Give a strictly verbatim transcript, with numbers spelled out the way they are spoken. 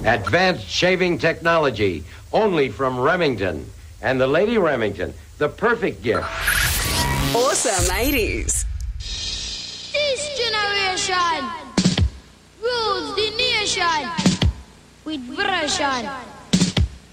Advanced shaving technology, only from Remington. And the Lady Remington, the perfect gift. Awesome eighties. This generation rules the nation with version.